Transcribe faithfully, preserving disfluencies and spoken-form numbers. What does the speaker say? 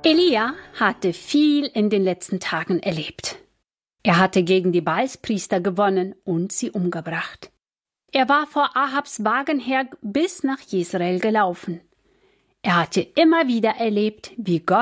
Elia hatte viel in den letzten Tagen erlebt. Er hatte gegen die Baalspriester gewonnen und sie umgebracht. Er war vor Ahabs Wagen her bis nach Jezreel gelaufen. Er hatte immer wieder erlebt, wie Gott